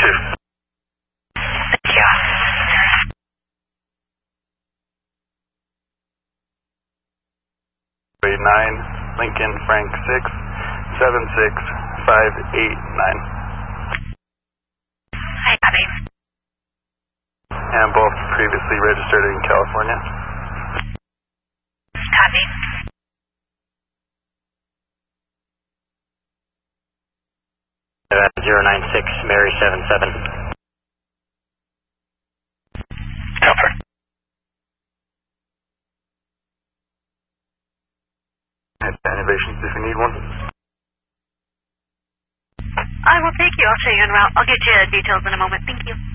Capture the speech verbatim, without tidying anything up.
two. Thank you. nine, Lincoln Frank six, seven six five eight nine. Hi, copy. And both previously registered in California. Copy. zero nine six, Mary seven seven. Copy. Innovations if you need one. I will take you. I'll show you en route. I'll get you details in a moment. Thank you.